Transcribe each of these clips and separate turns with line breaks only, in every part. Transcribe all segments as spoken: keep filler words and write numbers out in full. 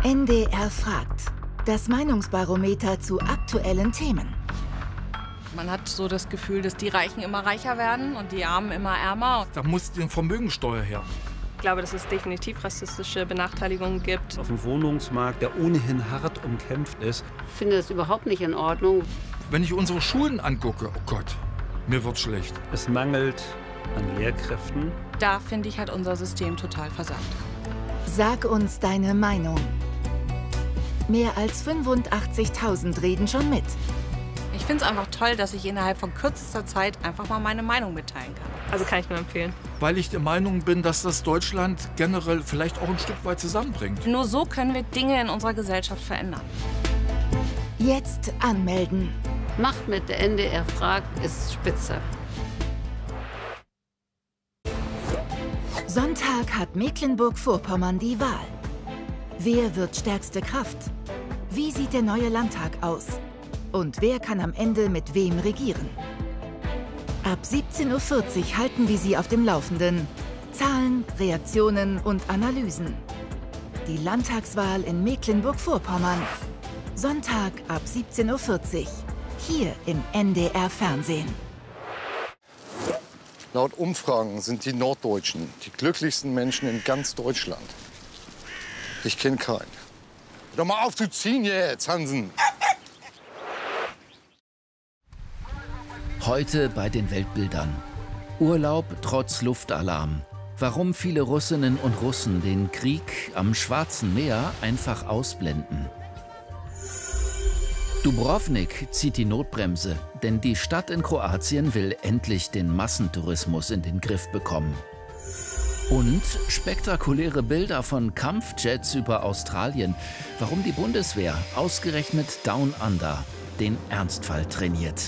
N D R fragt. Das Meinungsbarometer zu aktuellen Themen.
Man hat so das Gefühl, dass die Reichen immer reicher werden und die Armen immer ärmer.
Da muss die Vermögensteuer her.
Ich glaube, dass es definitiv rassistische Benachteiligungen gibt.
Auf dem Wohnungsmarkt, der ohnehin hart umkämpft ist.
Ich finde das überhaupt nicht in Ordnung.
Wenn ich unsere Schulen angucke, oh Gott, mir wird schlecht.
Es mangelt an Lehrkräften.
Da, finde ich, hat unser System total versagt.
Sag uns deine Meinung. Mehr als fünfundachtzigtausend reden schon mit.
Ich finde es einfach toll, dass ich innerhalb von kürzester Zeit einfach mal meine Meinung mitteilen kann.
Also kann ich nur empfehlen.
Weil ich der Meinung bin, dass das Deutschland generell vielleicht auch ein Stück weit zusammenbringt.
Nur so können wir Dinge in unserer Gesellschaft verändern.
Jetzt anmelden.
Macht mit, der N D R fragt, ist spitze.
Sonntag hat Mecklenburg-Vorpommern die Wahl. Wer wird stärkste Kraft? Wie sieht der neue Landtag aus? Und wer kann am Ende mit wem regieren? Ab siebzehn Uhr vierzig halten wir Sie auf dem Laufenden. Zahlen, Reaktionen und Analysen. Die Landtagswahl in Mecklenburg-Vorpommern. Sonntag ab siebzehn Uhr vierzig. Hier im N D R-Fernsehen.
Laut Umfragen sind die Norddeutschen die glücklichsten Menschen in ganz Deutschland. Ich kenne keinen. Hör doch mal auf zu ziehen jetzt, Hansen.
Heute bei den Weltbildern. Urlaub trotz Luftalarm. Warum viele Russinnen und Russen den Krieg am Schwarzen Meer einfach ausblenden. Dubrovnik zieht die Notbremse, denn die Stadt in Kroatien will endlich den Massentourismus in den Griff bekommen. Und spektakuläre Bilder von Kampfjets über Australien, warum die Bundeswehr ausgerechnet Down Under den Ernstfall trainiert.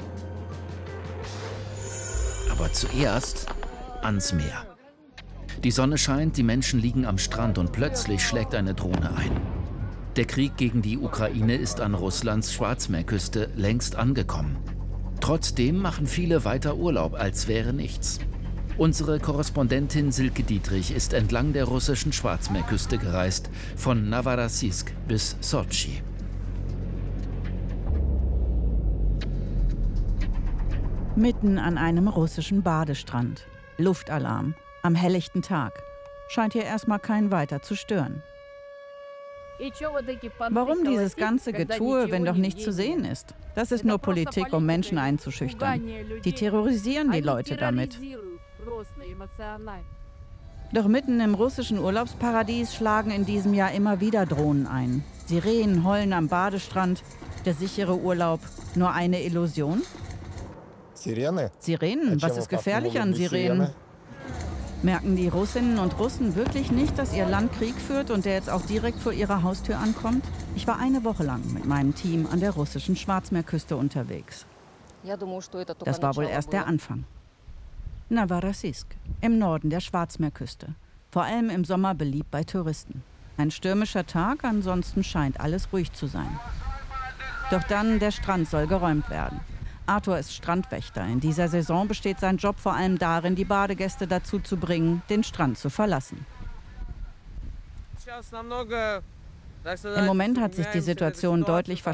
Aber zuerst ans Meer. Die Sonne scheint, die Menschen liegen am Strand und plötzlich schlägt eine Drohne ein. Der Krieg gegen die Ukraine ist an Russlands Schwarzmeerküste längst angekommen. Trotzdem machen viele weiter Urlaub, als wäre nichts. Unsere Korrespondentin Silke Dietrich ist entlang der russischen Schwarzmeerküste gereist, von Novorossiysk bis Sotschi.
Mitten an einem russischen Badestrand. Luftalarm. Am helllichten Tag. Scheint hier erstmal keinen weiter zu stören. Warum dieses ganze Getue, wenn doch nichts zu sehen ist? Das ist nur Politik, um Menschen einzuschüchtern. Die terrorisieren die Leute damit. Doch mitten im russischen Urlaubsparadies schlagen in diesem Jahr immer wieder Drohnen ein. Sirenen heulen am Badestrand. Der sichere Urlaub nur eine Illusion? Sirenen? Was ist gefährlich an Sirenen? Merken die Russinnen und Russen wirklich nicht, dass ihr Land Krieg führt und der jetzt auch direkt vor ihrer Haustür ankommt? Ich war eine Woche lang mit meinem Team an der russischen Schwarzmeerküste unterwegs. Das war wohl erst der Anfang. Novorossiysk, im Norden der Schwarzmeerküste. Vor allem im Sommer beliebt bei Touristen. Ein stürmischer Tag, ansonsten scheint alles ruhig zu sein. Doch dann, der Strand soll geräumt werden. Arthur ist Strandwächter. In dieser Saison besteht sein Job vor allem darin, die Badegäste dazu zu bringen, den Strand zu verlassen. Im Moment hat sich die Situation deutlich verschlechtert.